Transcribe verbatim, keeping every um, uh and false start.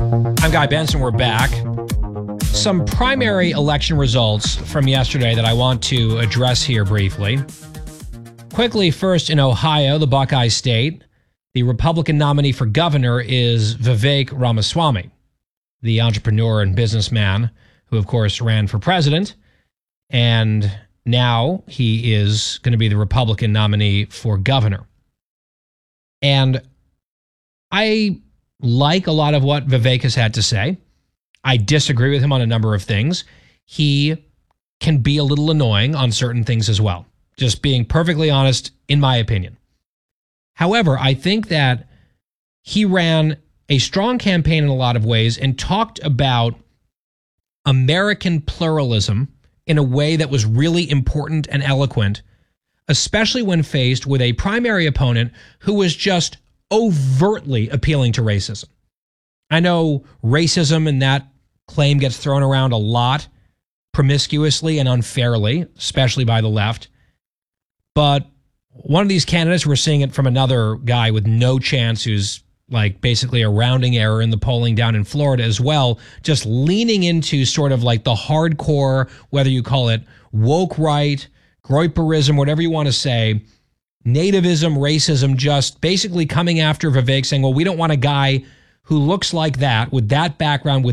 I'm Guy Benson. We're back. Some primary election results from yesterday that I want to address here briefly. Quickly, first in Ohio, the Buckeye State, the Republican nominee for governor is Vivek Ramaswamy, the entrepreneur and businessman who, of course, ran for president. And now he is going to be the Republican nominee for governor. And I like a lot of what Vivek has had to say. I disagree with him on a number of things. He can be a little annoying on certain things as well. Just being perfectly honest, in my opinion. However, I think that he ran a strong campaign in a lot of ways and talked about American pluralism in a way that was really important and eloquent, especially when faced with a primary opponent who was just overtly appealing to racism. I know racism and that claim gets thrown around a lot, promiscuously and unfairly, especially by the left. But one of these candidates, we're seeing it from another guy with no chance, who's like basically a rounding error in the polling down in Florida as well, just leaning into sort of like the hardcore, whether you call it woke right, Groyperism, whatever you want to say, nativism, racism, just basically coming after Vivek, saying, well, we don't want a guy who looks like that, with that background, with